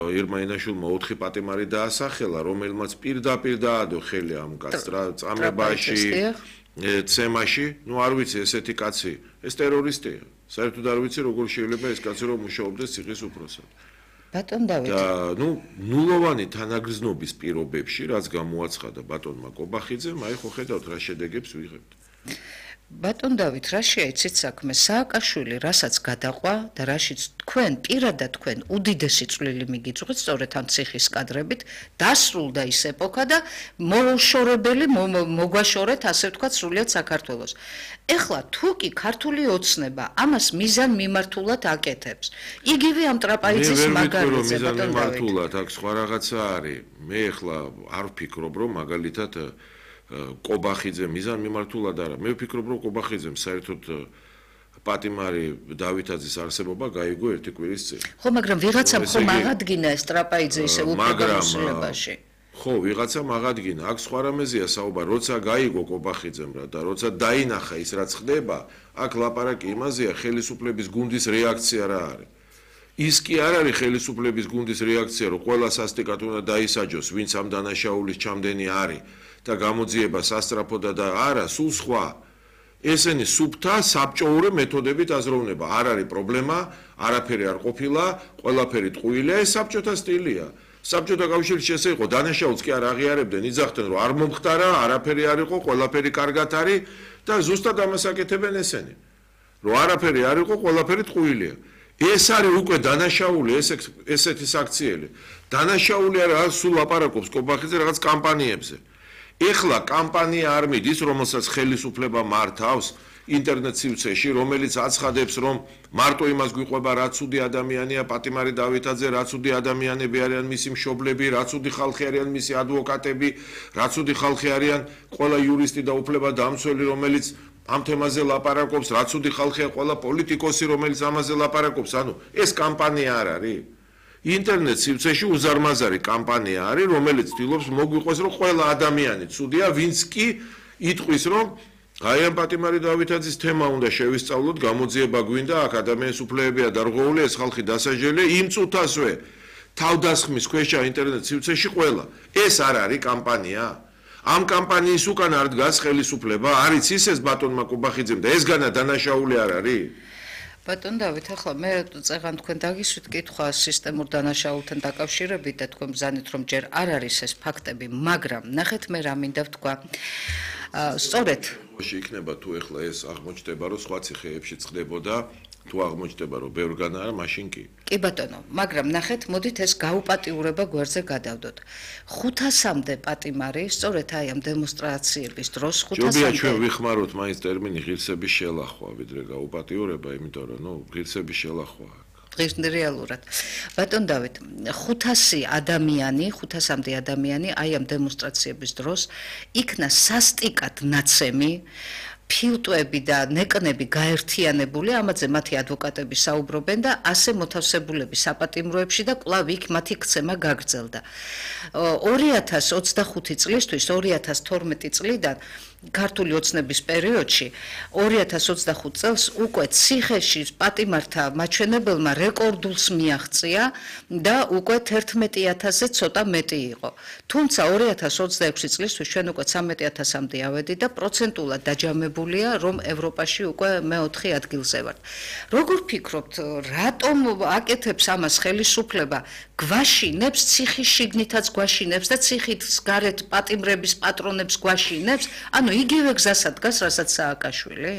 ირმა-ინაშვილმა 4 პატიმარი დაასახელა, რომელმაც პირდაპირ დაადო ხელი ამ კაცს წამებაში, ცემაში, არ ვიცი ესეთი კაცი, ეს ტერორისტია. საერთოდ არ ვიცი როგორ შეიძლება ეს კაცი რომ მუშაობდეს ციხის უფროსად. ბატონ დავით. და ნულოვანი თანაგრძნობის პირობებში, რაც გამოაცხადა ბატონმა კობახიძემ, აი ხო ხედავთ რა შედეგებს ვიღებთ. ბატონ დავით, რა შეიცით საქმე? სააკაშვილი რასაც გადაყვა და რაშიც თქვენ პირადად თქვენ უდიდესი წვლილი მიგიწვით სწორედ ამ ციხის კადრებით, დასრულდა ის ეპოქა და მოშორებელი მოგვაშორეთ, ასე ვთქვათ, სრულიად საქართველოს. ეხლა თუ კი ქართული ოცნება ამას მიზან მიმართულად აკეთებს. იგივე ამ ტრაპაიძის მაგალითზე ბატონ დავით. მიმართულად აქ სხვა რაღაცა არის. მე ეხლა არ ვფიქრობ, რომ მაგალითად კობახიძე მიზან მიმართულად არა. მე ვფიქრობ, რომ კობახიძემ საერთოდ პატიმარი დავითაძის არსებობა გაიგო ერთი კვირის წინ. ხო, მაგრამ ვიღაცამ ხომ აღადგინა ეს ტრაპაიძე ისე უფლებამოსილებაში. ხო, ვიღაცამ აღადგინა. აქ სხვა რამეზია საუბარი, როცა გაიგო კობახიძემ და როცა დაინახა ის რაც ხდება, აქ ლაპარაკი იმაზეა, ხელისუფლების გუნდის რეაქცია რა არის. ის კი არ არის ხელისუფლების გუნდის რეაქცია, რომ ყველა სასტიკად უნდა დაისაჯოს, ვინც ამ დანაშაულის ჩამდენი არის. და გამოძიება სასტრაფოდა და არა, სულ სხვა. ესენი სუფთა საბჭოური მეთოდებით აზროვნება. არ არის პრობლემა, არაფერი არ ყოფილა, ყველაფერი ტყუილია, ეს საბჭოთა სტილია. საბჭოთა კავშირის ესე იყო, დანაშაულს კი არ აღიარებდნენ, იძახდნენ, რომ არ მომხდარა, არაფერი არ იყო, ყველაფერი კარგად არის და ზუსტად ამას აკეთებენ ესენი. რომ არაფერი არ იყო, ყველაფერი ტყუილია. ეს არის უკვე დანაშაული, ესეთი საქციელი. დანაშაული არა, სულ ლაპარაკობს კობახიძე რაღაც კამპანიებზე. ეხლა კამპანია არ მიდის, რომელსაც ხელისუფლება მართავს ინტერნეტ სივრცეში, რომელიც აცხადებს, რომ მარტო იმას გვიყვება, რა ცუდი ადამიანია პატიმარი დავითაძე, რა ცუდი ადამიანები არიან მისი მშობლები, რა ცუდი ხალხი არიან მისი ადვოკატები, რა ცუდი ხალხი არიან ყველა იურისტი და უფლებადამცველი, რომელიც ამ თემაზე ლაპარაკობს, რა ცუდი ხალხია ყველა პოლიტიკოსი, რომელიც ამაზე ლაპარაკობს. ანუ ეს კამპანია არ არის. ინტერნეტ სივრცეში უზარმაზარი კამპანია არის, რომელიც ცდილობს მოგვიყვეს, რომ ყველა ადამიანი ცუდია, ვინც კი იტყვის, რომ აი ამ პატიმარი დავითაძის თემა უნდა შევისწავლოთ, გამოძიება გვინდა, აქ ადამიანის უფლებებია დარღვეული, ეს ხალხი დასაჯელია, იმ წუთასვე თავდასხმის ქვეშა ინტერნეტ სივრცეში ყველა. ეს არ არის კამპანია. ამ კამპანიის უკან არ დგას ხელისუფლება, არის ისეს ბატონმა კობახიძემ და ეს განა დანაშაული არ არის. ბატონ დავით, ახლა მე წეღან თქვენ დაგისვით კითხვა სისტემურ დანაშაულთან დაკავშირებით და თქვენ ბრძანეთ, რომ ჯერ არ არის ეს ფაქტები, მაგრამ ნახეთ მე რა მინდა ვთქვა. სწორედ იქნება თუ ეხლა ეს აღმოჩნდება, რომ სხვა ციხეებშიც ხდებოდა, თუ აღმოჩნდება, რომ ბევრგან არა, მაშინ კი. კი ბატონო, მაგრამ ნახეთ, მოდით ეს გაუპატიურება გვერდზე გადავდოთ. 500-მდე პატიმარი, სწორედ აი ამ დემონსტრაციების დროს 500-მდე. ჯობია ჩვენ ვიხმაროთ მაინც ტერმინი ღირსების შელახვა, ვიდრე გაუპატიურება, იმიტომ რომ ღირსების შელახვა. რეალურად. ბატონ დავით, 500-მდე ადამიანი აი ამ დემონსტრაციების დროს იქნა სასტიკად ნაცემი ფილტვები და ნეკნები გაერთიანებული, ამაზე მათი ადვოკატები საუბრობენ და ასე მოთავსებულები საპატიმროებში და კვლავ იქ მათი ქცემა გაგრძელდა. 2025 წლისთვის 2012 წლიდან ქართული ოცნების პერიოდში 2025 წელს უკვე ციხეში პატიმართა მაჩვენებელმა რეკორდულს მიაღწია და უკვე 11,000-ზე ცოტა მეტი იყო. თუმცა 2026 წლისთვის ჩვენ უკვე 13,000-მდე ავედი და პროცენტულად დაჯამებულია, რომ ევროპაში უკვე მე-4 ადგილზე ვართ. როგორ ფიქრობთ, რატომ აკეთებს ამას ხელისუფლება? გვაშინებს, ციხის შიგნითაც გვაშინებს და ციხით გარეთ პატიმრების პატრონებს გვაშინებს? ანუ იგივე გზასა დგას, რასაც სააკაშვილი?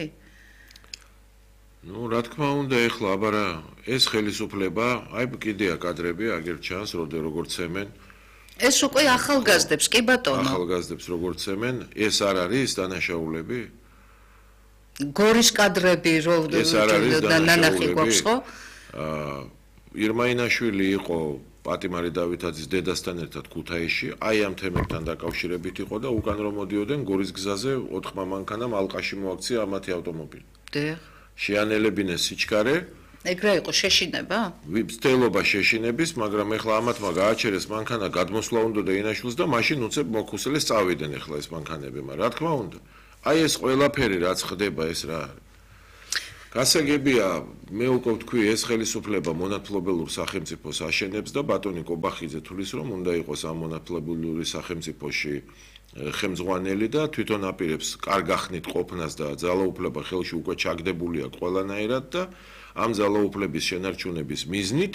რა თქმა უნდა, ეხლა აბარა ეს ხელისუფლება, აი კიდეა კადრები, აგერ ჩანს, როგორ ცემენ. ეს უკვე ახალგაზრდებს, კი ბატონო. ახალგაზრდებს როგორ ცემენ, ეს არ არის დანაშაულები? გორის კადრები, და ნანახი გვაქვს, ხო? ირმა-ინაშვილი იყო პატიმარი დავითაძის დედასთან ერთად ქუთაისში, აი ამ თემებთან დაკავშირებით იყო და უკან რომ მოდიოდნენ გორის გზაზე 4 მანქანამ ალყაში მოაქცია ამათი ავტომობილი. შეანელებინეს სიჩქარე. ეგრე იყო შეშინება? ვცდელობა შეშინების, მაგრამ ეხლა ამათმა გააჩერეს მანქანა, გადმოსვლა უნდა და ინაშვილს და მაშინ უცებ მოხუსელეს წავიდნენ ეხლა ეს მანქანები, მაგრამ რა თქმა უნდა. აი ეს ყველაფერი რაც ხდება ეს რა არის. გასაგებია, მე უკვე ვთქვი, ეს ხელისუფლება მონათლობელურ სახელმწიფოს აშენებს და ბატონი კობახიძე თulis რომ უნდა იყოს ამ მონათლობელური სახელმწიფოში ხელმძღვანელი და თვითონ აპირებს კარგ ახნით ყოფნას და ძალაუფლება ხელში უკვე ჩაგდებულია ყველანაირად და ამ ძალაუფლების შენარჩუნების მიზნით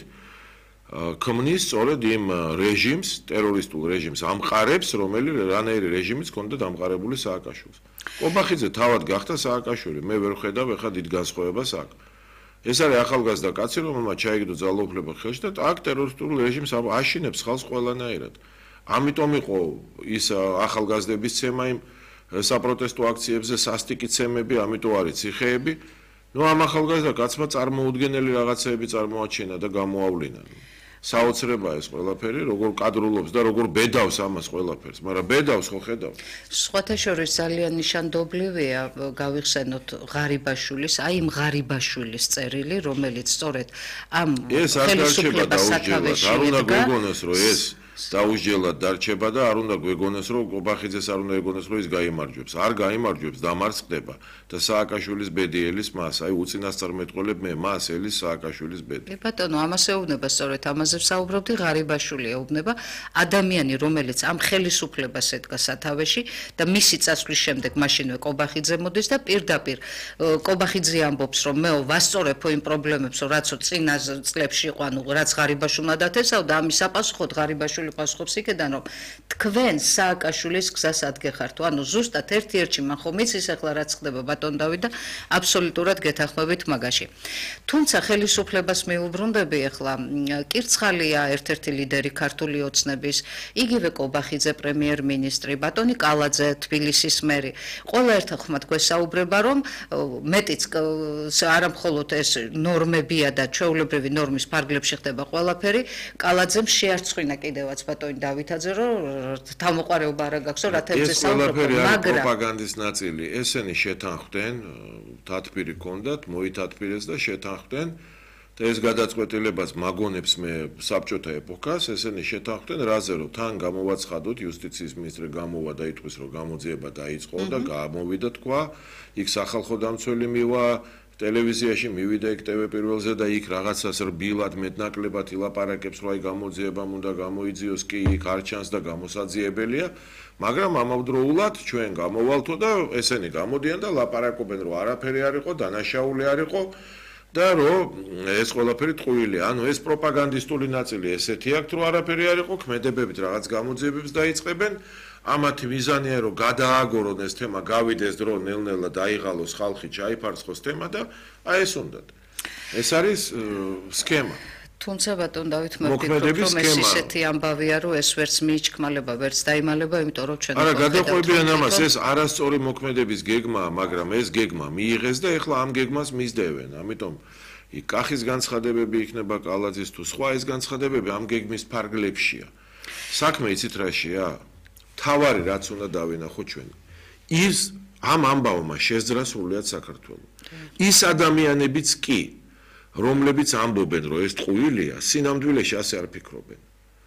ქმნის სწორედ იმ რეჟიმს, ტერორისტულ რეჟიმს ამყარებს, რომელიც რანაირი რეჟიმიც ჰქონდა დამყარებული სააკაშვილს. კობახიძე თავად გახდა სააკაშვილი, მე ვერ ხედავ ახლა დიდ განსხვავებას აქ. ეს არის ახალგაზრდა კაცი, რომელმაც ჩაიგდო ძალაუფლება ხელში და აქ ტერორისტულ რეჟიმს აშინებს ხალხს ყველანაირად. ამიტომ იყო ის ახალგაზრდების ცემა იმ საპროტესტო აქციებზე, სასტიკი ცემები, ამიტომ არის ციხეები. ნუ ამ ახალგაზრდა კაცმა წარმოუდგენელი რაღაცეები წარმოაჩინა და გამოავლინა. საოცრებაა ეს ყველაფერი, როგორ კადრულობს და როგორ ბედავს ამას ყველაფერს, მაგრამ ბედავს ხო ხედავ? სხვათა შორის ძალიან ნიშანდობლივია გავიხსენოთ ღარიბაშვილის, აი იმ ღარიბაშვილის წერილი, რომელიც სწორედ ამ ხელისუფლებას სათავეში არ უნდა გვეგონოს, რომ ეს დაუსჯელად დარჩება და არ უნდა გვეგონოს, რომ კობახიძეს არ უნდა ეგონოს, რომ ის გაიმარჯვებს. არ გაიმარჯვებს, დამარცხდება და სააკაშვილის ბედი ელის მას, აი უწინასწარ მეტყოლებ მე მას ელის სააკაშვილის ბედი. ბატონო, ამას ეუბნება სწორედ ამაზე ვსაუბრობდი, ღარიბაშვილი ეუბნება ადამიანი, რომელიც ამ ხელისუფლებას ედგა სათავეში და მისი წასვლის შემდეგ მაშინვე კობახიძე მოდის და პირდაპირ კობახიძე ამბობს, რომ მეო ვასწორებ იმ პრობლემებს, რაც წინა წლებში იყო, ანუ რაც ღარიბაშვილმა დათესავდა, ამის საპასუხოდ ღარიბაშვილი პასუხობს იქიდან, რომ თქვენ სააკაშვილის გზას ადგეხართ. ანუ ზუსტად ერთ-ერთი მან ხომ იცის ახლა რაც ხდება ბატონ დავით და აბსოლუტურად გეთანხმებით მაგაში. თუმცა ხელისუფლებას მიუბრუნდები ახლა კირცხალია ერთ-ერთი ლიდერი ქართული ოცნების, იგივე კობახიძე პრემიერ-მინისტრი, ბატონი კალაძე თბილისის მერი. ყველა ერთხმად გვესაუბრება, რომ მეტიც არა მხოლოდ ეს ნორმებია და ჩვეულებრივი ნორმის ფარგლებში ხდება ყველაფერი, კალაძემ შეარწყვინა კიდევაც ბატონი დავითაძე, რომ თავმოყარეობა არ გაქვს, რა თემზე საუბრობ, მაგრამ პროპაგანდის ნაწილი. ესენი შეთანხმდნენ, თათბირი ჰქონდათ, მოითათბირეს და შეთანხმდნენ და ეს გადაწყვეტილებას მაგონებს მე საბჭოთა ეპოქას, ესენი შეთანხმდნენ რაზე, რომ თან გამოვაცხადოთ, იუსტიციის მინისტრი გამოვა და იტყვის, რომ გამოძიება დაიწყო და გამოვიდა თქვა, იქ სახალხო დამცველი მივა ტელევიზიაში მივიდა იქ TV პირველზე და იქ რაღაცას რბილად მეტნაკლებად ილაპარაკებს, რომ აი გამოძიებამ უნდა გამოიძიოს, კი იქ არ ჩანს და გამოსაძიებელია, მაგრამ ამავდროულად ჩვენ გამოვალთო და ესენი გამოდიან და ლაპარაკობენ, რომ არაფერი არ იყო, დანაშაული არ იყო და რომ ეს ყველაფერი ტყუილია. ანუ ეს პროპაგანდისტული ნაწილი ესეთი აქვს, რომ არაფერი არ იყო, ქმედებებით რაღაც გამოძიებებს დაიწყებენ. ამათი მიზანია რომ გადააგორონ ეს თემა, გავიდეს დრო ნელ-ნელა დაიღალოს ხალხი, ჩაიფარცხოს თემა და აი ეს უნდათ. ეს არის სქემა. თუმცა ბატონ დავით მე ვფიქრობ, რომ ეს ისეთი ამბავია, რომ ეს ვერც მიიჩქმალება, ვერც დაიმალება, იმიტომ რომ ჩვენ არა გადაყვებიან ამას, ეს არასწორი მოქმედების გეგმაა, მაგრამ ეს გეგმა მიიღეს და ეხლა ამ გეგმას მისდევენ. ამიტომ იქ კახის განცხადებები იქნება კალაძის თუ სხვა ეს განცხადებები ამ გეგმის ფარგლებშია. საქმე იცით რაშია? თავარი რაც უნდა დავინახო ჩვენ. ის ამ ამბავმა შეძრა სრულიად საქართველოს. ის ადამიანებიც კი, რომლებიც ამბობენ, რომ ეს ტყუილია, სინამდვილეში ასე არ ფიქრობენ.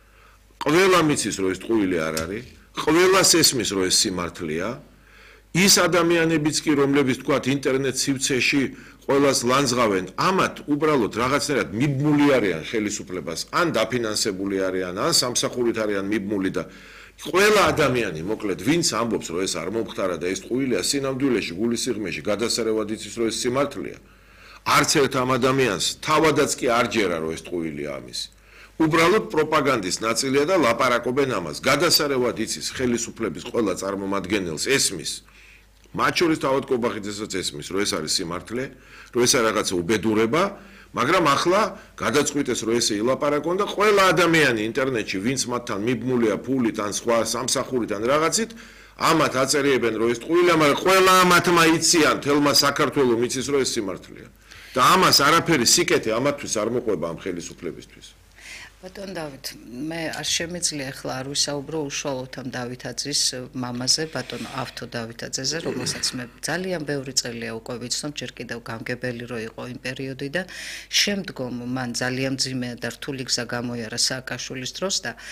ყველა მიცის, რომ ეს ტყუილი არ არის, ყველას ესმის, რომ ეს სიმართლეა. ის ადამიანებიც კი, რომლებიც თქვათ ინტერნეტ სივრცეში ყველას ლანძღავენ, ამათ უბრალოდ რაღაცნაირად მიბმული არიან ხელისუფლებას, ან დაფინანსებული არიან, ან სამსახურით არიან მიბმული და ყველა ადამიანი, მოკლედ, ვინც ამბობს, რომ ეს არ მომხდარა და ეს ტყუილია, სინამდვილეში გულისიღმეში გადასარევად იცის, რომ ეს სიმართლეა. არც ერთ ამ ადამიანს თავადაც კი არ ჯერა, რომ ეს ტყუილია ამის. უბრალოდ პროპაგანდის ნაწილია და ლაპარაკობენ ამას. გადასარევად იცის ხელისუფლების ყველა წარმომადგენელს ესმის. მათ შორის თავად კობახიძესაც ესმის, რომ ეს არის სიმართლე, რომ ეს არის რაღაცა უბედურება. მაგრამ ახლა გადაწყვიტეს, რომ ესე ილაპარაკონ და ყველა ადამიანი ინტერნეტში, ვინც მათთან მიბმულია ფულით ან სხვა სამსახურით ან რაღაცით, ამათ აწერიებენ, რომ ეს ტყუილია, მაგრამ ყველა ამათმა იციან, თელმა საქართველოს იცის, რომ ეს სიმართლეა. და ამას არაფერი სიკეთე ამათთვის არ მოყვება ამ ხელისუფლებისთვის. ბატონ დავით, მე არ შემიძლია ახლა არ ვისაუბრო უშუალოდ ამ დავითაძის მამაზე, ბატონ ავთო დავითაძეზე, რომელსაც მე ძალიან ბევრი წელია უკვე ვიცნობ, ჯერ კიდევ გამგებელი რო იყო იმ პერიოდიდან. შემდგომ მან ძალიან მძიმე და რთული გზა გამოიარა სააკაშვილის დროს და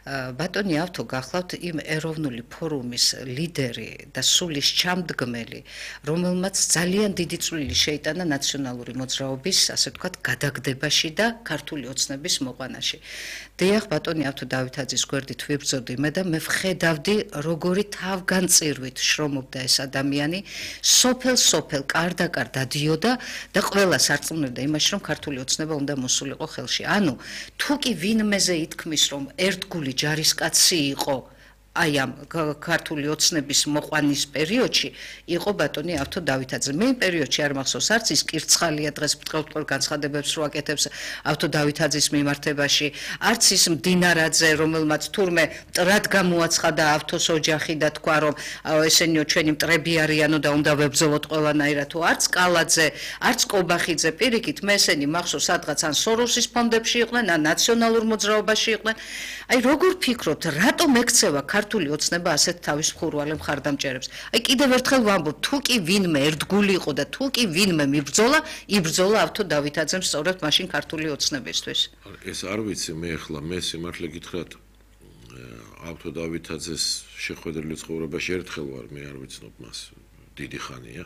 ბატონი ავთო გახლავთ იმ ეროვნული ფორუმის ლიდერი და სულის ჩამდგმელი, რომელმაც ძალიან დიდი წვლილი შეიტანა ნაციონალური მოძრაობის, ასე ვთქვათ, გადაგდებაში და ქართული ოცნების მოყვანაში. დიახ, ბატონი ავთო დავითაძის გვერდით ვიბრძოდი მე და მე ვხედავდი, როგორი თავგანწირვით შრომობდა ეს ადამიანი, სოფელ კარდაკარ დადიოდა და ყველას არწმუნებდა იმაში, რომ ქართული ოცნება უნდა მოსულიყო ხელში. ანუ თუ კი ვინმეზე ითქმის, რომ ერთგული ჯარისკაცი იყო აი ამ ქართული ოცნების მოყვანის პერიოდში იყო ბატონი ავთო დავითაძე. მე იმ პერიოდში არ მახსოვს არც ის კირცხალია დღეს მტყევ განცხადებებს რო აკეთებს ავთო დავითაძის მიმართებაში, არც ის მდინარაძე, რომელმაც თურმე მტრად გამოაცხადა ავთოს ოჯახი და თქვა, რომ ესენიო ჩვენი მტრები არიანო და უნდა ვებრძოლოთ ყველანაირად, თუ არც კალაძე, არც კობახიძე, პირიქით მე ესენი მახსოვს სადღაც ან სოროსის ფონდებში იყვნენ, ან ნაციონალურ მოძრაობაში იყვნენ. აი როგორ ფიქრობთ, რატომ ექცევა ქართული ოცნება ასეთ თავის მხურვალე მხარდამჭერებს? აი კიდევ ერთხელ ვამბობ, თუ კი ვინმე ერთგული იყო და თუ კი ვინმე იბრძოლა ავთო დავითაძემ სწორედ მაშინ ქართული ოცნებისთვის. ეს არ ვიცი მე ახლა მე სიმართლე გითხრათ ავთო დავითაძეს შეხვედრილი ცხოვრებაში ერთხელ ვარ, მე არ ვიცნობ მას დიდი ხანია.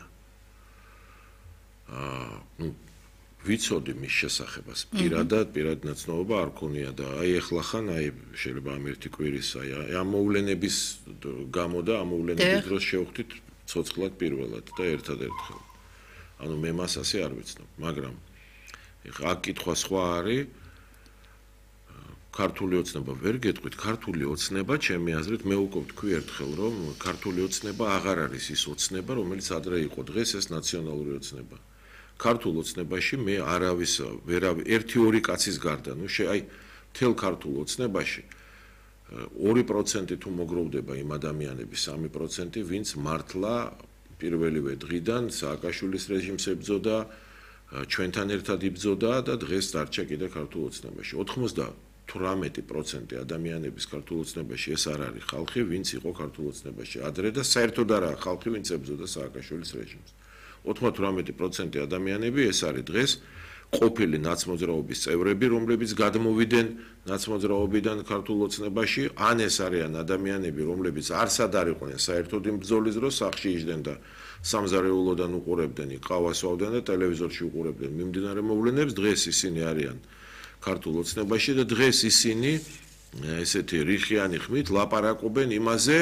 ვიცოდი მის შესახებას. პირად ნაცნობა არ ქონია და აი ახლა ხან აი შეიძლება ამ ერთი კვირის აი ამ მოვლენების გამო და ამ მოვლენების დროს შევხვდით ცოცხლად პირველად და ერთადერთხელ. ანუ მე მას ასე არ ვიცნობ, მაგრამ ეხლა აქ კითხვა სხვა არის. ქართული ოცნება ვერ გეტყვით, ქართული ოცნება, ჩემი აზრით, მე უკვე ვთქვი ერთხელ, რომ ქართული ოცნება აღარ არის ის ოცნება, რომელიც ადრე იყო, დღეს ეს ნაციონალური ოცნება. ქართულ ოცნებაში მე არავის ერთი ორი კაცის გარდა, აი მთელ ქართულ ოცნებაში 2% თუ მოგროვდება იმ ადამიანების 3%, ვინც მართლა პირველივე დღიდან სააკაშვილის რეჟიმს ებრძოდა, ჩვენთან ერთად იბრძოდა და დღეს დარჩა კიდე ქართულ ოცნებაში. 98% ადამიანების ქართულ ოცნებაში ეს არ არის ხალხი, ვინც იყო ქართულ ოცნებაში ადრე და საერთოდ არა ხალხი, ვინც ებრძოდა სააკაშვილის რეჟიმს. 98% ადამიანები ეს არის დღეს ყოფილი ნაცმოძრაობის წევრები, რომლებიც გადმოვიდნენ ნაცმოძრაობიდან ქართულ ოცნებაში, ან ეს არიან ადამიანები, რომლებიც არსად არ იყვნენ საერთოდ იმ ბრძოლის დროს სახლში იჯდნენ და სამზარეულოდან უყურებდნენ, ყავასვავდნენ და ტელევიზორში უყურებდნენ მიმდინარე მოვლენებს, დღეს ისინი არიან ქართულ ოცნებაში და დღეს ისინი ესეთი რიხიანი ხმით ლაპარაკობენ იმაზე,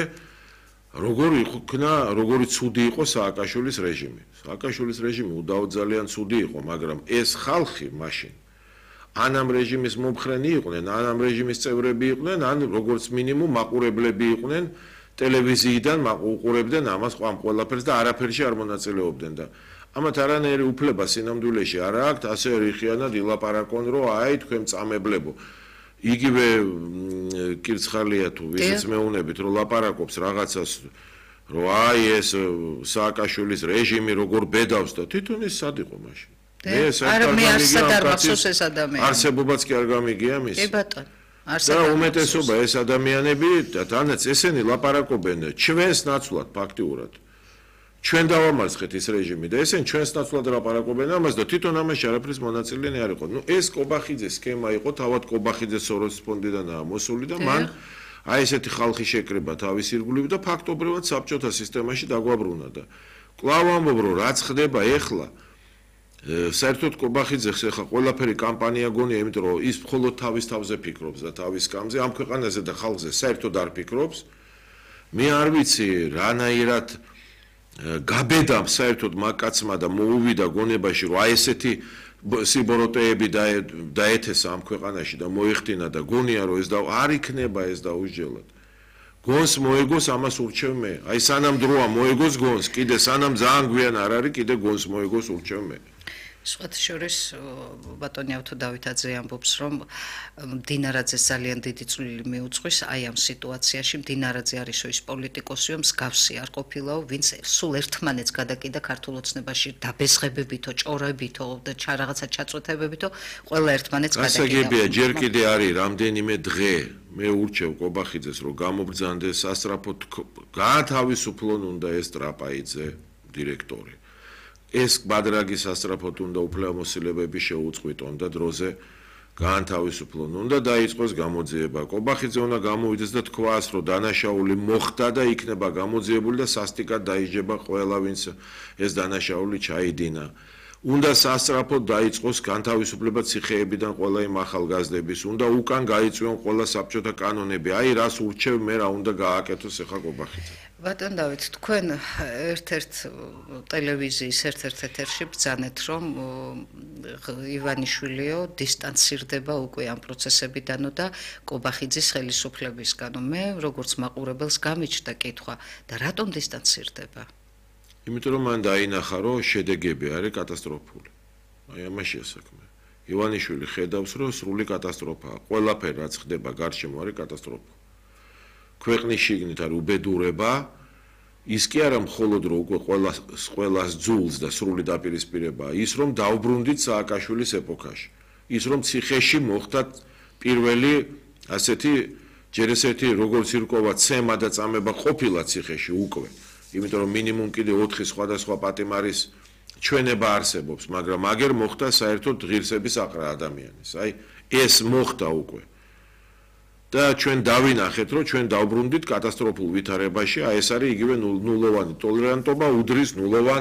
როგორი ცუდი იყო სააკაშვილის რეჟიმი. სააკაშვილის რეჟიმი უდავოდ ძალიან ცუდი იყო, მაგრამ ეს ხალხი მაშინ ან ამ რეჟიმის მომხრენი იყვნენ, ან ამ რეჟიმის წევრები იყვნენ, ან როგორც მინიმუმ მაყურებლები იყვნენ, ტელევიზიიდან უყურებდნენ ამას ამ ყველაფერს და არაფერში არ მონაწილეობდნენ და ამათ არანაირი უფლება სინამდვილეში არ აქვთ ასე რიხიანად ილაპარაკონ, რომ აი თქვენ წამებლებო. იგივე კირცხალია თუ ვიზიც მეუნებით რომ ლაპარაკობს რაღაცას რომ აი ეს სააკაშვილის რეჟიმი როგორ ბედავს და თვითონ ის სად იყო მაშინ მე არსად არ მახსოვს ეს ადამიანი არსებობაც კი არ გამიგია მის კი ბატონო და უმეტესობა ეს ადამიანები თანაც ესენი ლაპარაკობენ ჩვენს ნაცვლად ფაქტიურად ჩვენ დავამარცხეთ ის რეჟიმი და ესენ ჩვენს ნაცვლად ლაპარაკობენ ამას და თვითონ ამაში არაფრის მონაწილენი არ იყო. ეს კობახიძეს სქემა იყო, თავად კობახიძე სოროსის ფონდიდანაა მოსული და მან აი ესეთი ხალხი შეკრება თავის ირგვლივ და ფაქტობრივად საბჭოთა სისტემაში დაგვაბრუნა და კვლავ ამბობ რომ რაც ხდება ეხლა საერთოდ კობახიძეს ეხლა ყველაფერი კამპანია გონია, იმიტომ რომ ის მხოლოდ თავის თავზე ფიქრობს და თავის სკამზე, ამ ქვეყანაზე და ხალხზე საერთოდ არ ფიქრობს. მე არ ვიცი რანაირად გაბედამ საერთოდ მაკაცმა და მოუვიდა გონებაში რომ აი ესეთი სიბოროტეები დაეთესა ამ ქვეყანაში და მოიხდინა და გონია რომ ეს და არ იქნება ეს დაუსჯელად. გონს მოეგოს ამას ურჩევ მე. აი სანამ დროა მოეგოს გონს, კიდე სანამ ძალიან გვიან არ არის, კიდე გონს მოეგოს ურჩევ მე. სხვათა შორის ბატონი ავთო დავითაძე ამბობს რომ მდინარაძეს ძალიან დიდი წვლილი მიუძღვის აი ამ სიტუაციაში. მდინარაძე არისო ის პოლიტიკოსიო მსგავსი არ ყოფილაო, ვინც სულ ერთმანეთს გადაკიდა ქართულ ოცნებაში დაბესღებებითო, ჭორებითო და რაღაცა ჩაწვეთებებითო, ყველა ერთმანეთს გადაკიდა. გასაგებია, ჯერ კიდე არის რამდენიმე დღე მე ურჩევ კობახიძეს რომ გამობრძანდეს სასწრაფოდ გაათავისუფლონ უნდა ეს ტრაპაიძე დირექტორი. ეს ბადრაგის სასწრაფოდ უნდა უფლებამოსილებები შეუწყვიტონ და დროზე გაანთავისუფლონ, უნდა დაიწყოს გამოძიება. კობახიძე უნდა გამოვიდეს და თქვას, რომ დანაშაული მოხდა და იქნება გამოძიებული და სასტიკად დაიჯება ყველა, ვინც ეს დანაშაული ჩაიდინა. უნდა სასწრაფოდ დაიწყოს განთავისუფლება ციხეებიდან ყველა იმ ახალგაზრდების, უნდა უკან გაიწვიონ ყველა საბჭოთა კანონები. აი რას ურჩევ მე რა უნდა გააკეთოს ახლა კობახიძე. ბატონ დავით, თქვენ ერთ-ერთ ტელევიზიის ერთ-ერთ ეთერში ბრძანეთ, რომ ივანიშვილიო დისტანცირდება უკვე ამ პროცესებიდანო და კობახიძის ხელისუფლებისგანო. მე როგორც მაყურებელს გამიჩნდა კითხვა და რატომ დისტანცირდება? იმიტომ რომ მან დაინახა, რომ შედეგები არის კატასტროფული. აი ამაშია საქმე. ივანიშვილი ხედავს, რომ სრული კატასტროფაა. ყველაფერი რაც ხდება გარშემო არის კატასტროფა. ქვეყნის შიგნით არის უბედურება, ის კი არა მხოლოდ რომ უკვე ყველას ძულს და სრული დაპირისპირებაა, ის რომ დაუბრუნდით სააკაშვილის ეპოქაში. ის რომ ციხეში მოხდათ პირველი ასეთი ჯერ ესეთი როგორც ირკვევა ცემა და წამება ყოფილა ციხეში უკვე. იმიტომ რომ მინიმუმ კიდე 4 სხვადასხვა პატიმარის ჩვენება არსებობს, მაგრამ აგერ მოხდა საერთოდ ღირსების აყრა ადამიანის. აი ეს მოხდა უკვე. და ჩვენ დავინახეთ, რომ ჩვენ დავბრუნდით კატასტროფულ ვითარებაში, აი ეს არის იგივე ნულოვანი ტოლერანტობა, უდრის ნულოვან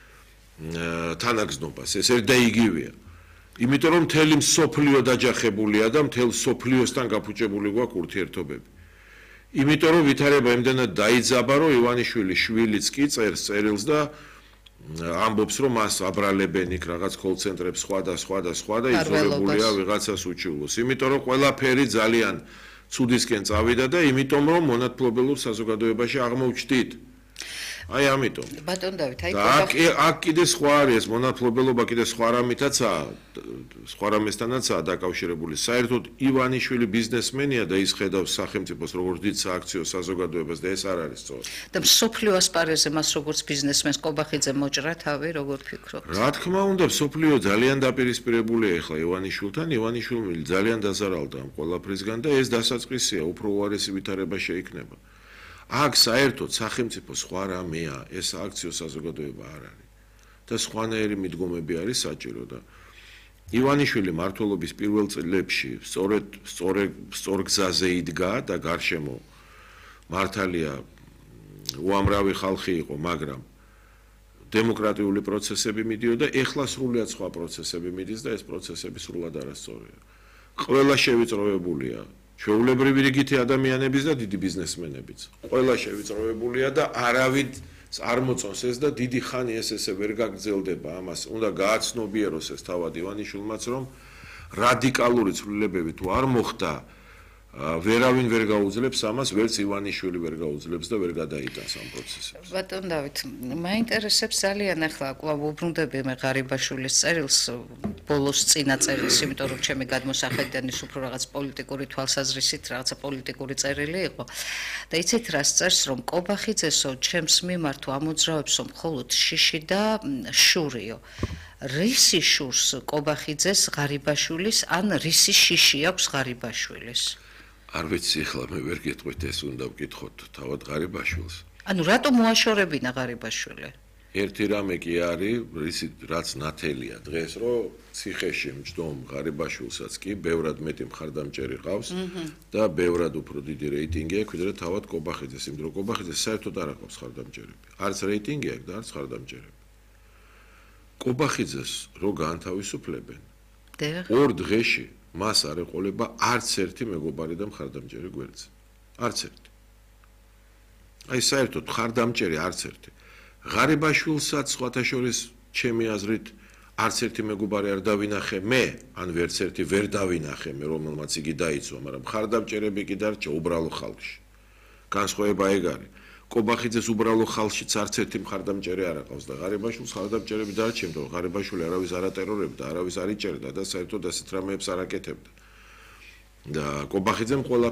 თანაგზნობას. ეს ერთ და იგივეა. იმიტომ რომ მთელი მსოფლიო დაჯახებულია და მთელ მსოფლიოსთან გაფუჭებული გვაქვს ურთიერთობები. იმიტომ რომ ვითარება იმდენად დაიძაბა, რომ ივანიშვილი შვილიც კი წერს წერილს და ამბობს, რომ მას აბრალებენ იქ რაღაც კოლცენტრებს სხვა და იზოლებულია ვიღაცას უჩივლოს. იმიტომ რომ ყველაფერი ძალიან ცუდისკენ წავიდა და იმიტომ რომ მონათმფლობელურ საზოგადოებაში აღმოჩნდით. აი ამიტომ. ბატონ დავით, აი აქ კიდე სხვა არის ეს მონათმფლობელობა კიდე სხვა რამითაცაა, სხვა რამესთანაცაა დაკავშირებული. საერთოდ ივანიშვილი ბიზნესმენია და ის ხედავს სახელმწიფოს როგორც დიდ სააქციო საზოგადოებას და ეს არ არის სწორი. და მსოფლიო ასპარეზზე მას როგორც ბიზნესმენს კობახიძე მოჭრა თავი, როგორ ფიქრობთ? რა თქმა უნდა, მსოფლიო ძალიან დაპირისპირებულია ახლა ივანიშვილთან, ივანიშვილი ძალიან დაზარალდა ამ ყველაფრისგან და ეს დასაწყისია, უფრო უარესი ვითარება შეიქმნება. აქ საერთოდ სახელმწიფო სხვა რამეა, ეს აქციო საზოგადოება არ არის. და სხვანაირი მიდგომები არის საჭირო და ივანიშვილი მმართველობის პირველ წლებში სწორ გზაზე იდგა და გარშემო მართალია უამრავი ხალხი იყო, მაგრამ დემოკრატიული პროცესები მიდიოდა, ეხლა სრულიად სხვა პროცესები მიდის და ეს პროცესები სრულად არასწორია. ყველა შევიწროებულია ჩვეულებრივი რიგითი ადამიანების და დიდი ბიზნესმენებიც. ყველა შევიწროებულია და არავინ არ მოწონს ეს და დიდი ხანი ესე ვერ გაგრძელდება ამას. უნდა გააცნობიეროს ეს თავად ივანიშვილმაც, რომ რადიკალური ცვლილებები თუ არ მოხდა, ვერავინ ვერ გაუძლებს ამას, ვერც ივანიშვილი ვერ გაუძლებს და ვერ გადაიტანს ამ პროცესებს. ბატონ დავით, მაინტერესებს ძალიან ახლა კვლავ უბრუნდები მე ღარიბაშვილის წერილს, ბოლოს წინა წერილს, იმიტომ რომ ჩემი გადმოსახედიდან ის უფრო რაღაც პოლიტიკური თვალსაზრისით, რაღაცა პოლიტიკური წერილი იყო. და იცით რას წერს, რომ კობახიძესო, ჩემს მიმართ ამოძრავებსო მხოლოდ შიში და შურიო. რისი შურს კობახიძეს ღარიბაშვილის, ან რისი შიში აქვს ღარიბაშვილის? არ ვიცი, ახლა მე ვერ გეტყვით, ეს უნდა ვკითხოთ თავად ღარიბაშვილს. ანუ რატომ მოაშორებინა ღარიბაშვილი? ერთი რამე კი არის, რაც ნათელია დღეს, რომ ციხეში მჯდომ ღარიბაშვილსაც კი ბევრად მეტი მხარდამჭერი ყავს და ბევრად უფრო დიდი რეიტინგი აქვს, ვიდრე თავად კობახიძეს, იმიტომ რომ კობახიძეს საერთოდ არ აქვს მხარდამჭერები. არც რეიტინგი აქვს და არც მხარდამჭერები. კობახიძეს რო გაანთავისუფლებენ, ორ დღეში მას არ ეყოლება არც ერთი მეგობარი და მხარდამჭერი გვერდზე. არც ერთი. აი საერთოდ მხარდამჭერი არც ერთი. ღარიბაშვილსაც სხვათა შორის ჩემი აზრით არც ერთი მეგობარი არ დავინახე მე, ან ვერც ერთი ვერ დავინახე მე, რომელმაც იგი დაიცვა, მაგრამ მხარდამჭერები კი დარჩა უბრალო ხალხში. განსხვავება ეგ არის. კობახიძეს უბრალო ხალხშიც არც ერთი მხარდამჭერი არ აყავს და ღარიბაშვილს მხარდამჭერები დარჩა, იმიტომ რომ ღარიბაშვილი არავის არ ატერორებდა, არავის არ იჭერდა და საერთოდ ასეთ რამეებს არ აკეთებდა. და კობახიძემ ყველა